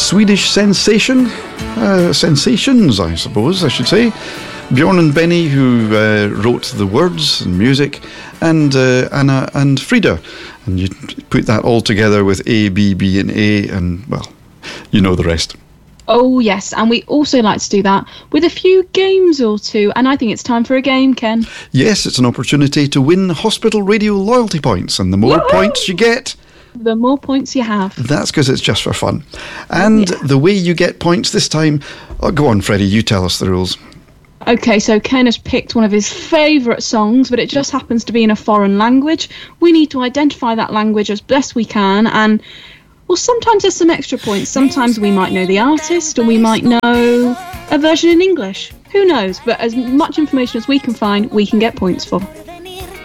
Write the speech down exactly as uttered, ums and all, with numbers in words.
Swedish sensation, uh, sensations, I suppose I should say. Bjorn and Benny, who uh, wrote the words and music, and uh, Anna and Frida. And you put that all together with A, B, B and A, and, well, you know the rest. Oh, yes, and we also like to do that with a few games or two, and I think it's time for a game, Ken. Yes, it's an opportunity to win Hospital Radio loyalty points, and the more Woo-hoo! points you get, the more points you have. That's because it's just for fun. And yeah. the way you get points this time, oh, go on, Freddie, you tell us the rules. Okay, so Ken has picked one of his favourite songs, but it just happens to be in a foreign language. We need to identify that language as best we can, and, well, sometimes there's some extra points. Sometimes we might know the artist, or we might know a version in English. Who knows? But as much information as we can find, we can get points for.